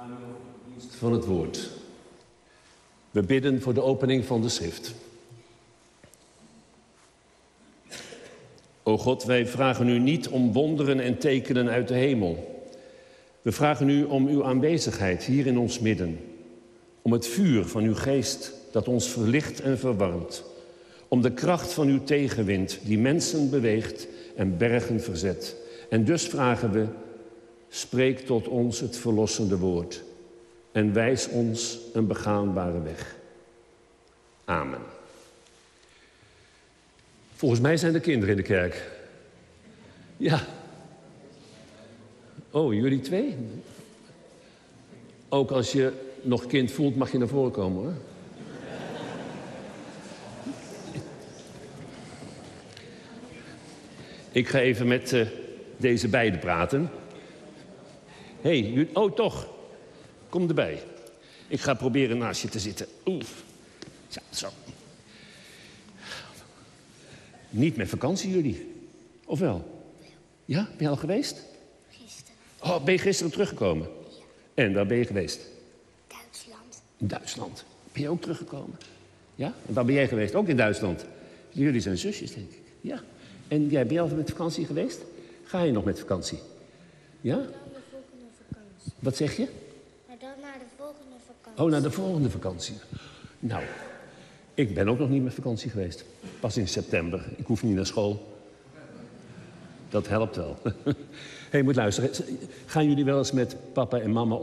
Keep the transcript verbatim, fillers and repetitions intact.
gaan we op de dienst van het woord. We bidden voor de opening van de schrift. O God, wij vragen u niet om wonderen en tekenen uit de hemel. We vragen u om uw aanwezigheid hier in ons midden. Om het vuur van uw geest dat ons verlicht en verwarmt. Om de kracht van uw tegenwind die mensen beweegt en bergen verzet. En dus vragen we, spreek tot ons het verlossende woord. En wijs ons een begaanbare weg. Amen. Volgens mij zijn er kinderen in de kerk. Ja. Oh, jullie twee? Ook als je nog kind voelt, mag je naar voren komen, hoor. Ik ga even met uh, deze beiden praten. Hé, hey, oh toch. Kom erbij. Ik ga proberen naast je te zitten. Oeh. Ja, zo. Niet met vakantie, jullie? Of wel? Ja, ben je al geweest? Gisteren. Oh, ben je gisteren teruggekomen? Ja. En waar ben je geweest? Duitsland. In Duitsland. Ben je ook teruggekomen? Ja? En waar ben jij geweest? Ook in Duitsland. Jullie zijn zusjes, denk ik. Ja. En jij, ben je al met vakantie geweest? Ga je nog met vakantie? Ja? Dan de volgende vakantie. Wat zeg je? Maar dan naar de volgende vakantie. Oh, naar de volgende vakantie. Nou, ik ben ook nog niet met vakantie geweest. Pas in september. Ik hoef niet naar school. Dat helpt wel. Hé, hey, moet luisteren. Gaan jullie wel eens met papa en mama